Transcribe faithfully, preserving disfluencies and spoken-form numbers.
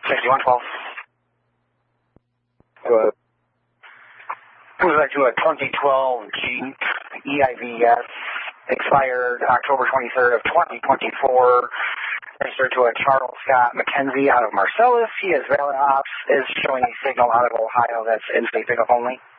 sixty-one twelve. Go ahead. Who's that to a twenty twelve Jeep E I V S, expired October twenty-third of twenty twenty-four, registered to a Charles Scott McKenzie out of Marcellus. He is valid ops, is showing a signal out of Ohio that's in-state pickup only.